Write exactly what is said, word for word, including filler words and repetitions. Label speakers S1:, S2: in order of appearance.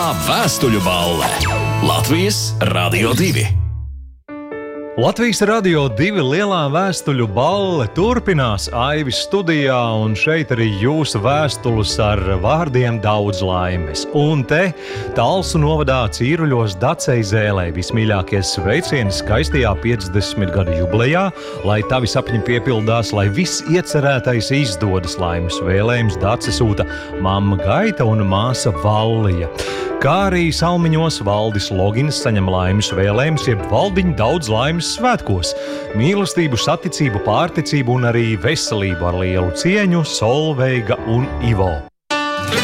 S1: Lielā vēstuļu balle. Latvijas Radio divi.
S2: Latvijas Radio divi lielā vēstuļu balle turpinās Aivis studijā, un šeit arī jūsu vēstules ar vārdiem daudz laimes. Un te Talsu novadā Cīruļos Dacei Zēlei vismīļākie sveicieni skaistajā piecdesmit gadu jubilejā, lai tavi sapņi piepildās, lai viss iecerētais izdodas. Laimes vēlējums Dace sūta mamma Gaita un māsa Vallija. Kā arī Salmiņos Valdis Logins saņem laimes vēlējumus, jeb Valdiņu daudz laimes svētkos. Mīlestību, saticību, pārticību un arī veselību ar lielu cieņu Solveiga un Ivo.